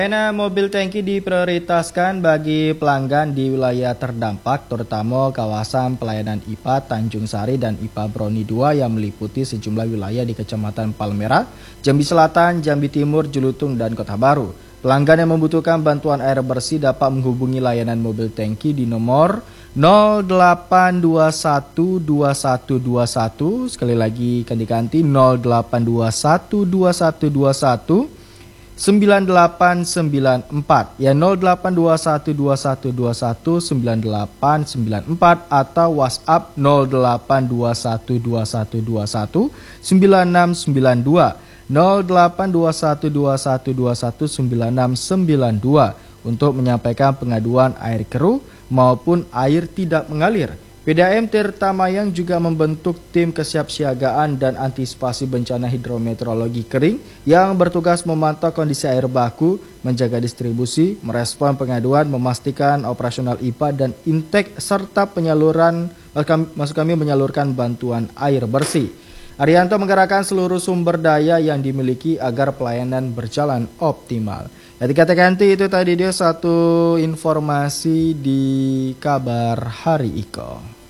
Layanan mobil tangki diprioritaskan bagi pelanggan di wilayah terdampak, terutama kawasan pelayanan IPA Tanjung Sari dan IPA Broni 2 yang meliputi sejumlah wilayah di Kecamatan Palmerah, Jambi Selatan, Jambi Timur, Julutung, dan Kota Baru. Pelanggan yang membutuhkan bantuan air bersih dapat menghubungi layanan mobil tangki di nomor 08212121, sekali lagi akan diganti 08212121 9894 ya 082121219894 atau WhatsApp 082121219692 082121219692 untuk menyampaikan pengaduan air keruh maupun air tidak mengalir. PDAM Tirta Mayang juga membentuk tim kesiapsiagaan dan antisipasi bencana hidrometeorologi kering yang bertugas memantau kondisi air baku, menjaga distribusi, merespon pengaduan, memastikan operasional IPA dan intake serta menyalurkan bantuan air bersih. Arianto menggerakkan seluruh sumber daya yang dimiliki agar pelayanan berjalan optimal. Jadi katakan itu tadi dia satu informasi di kabar hari Iko.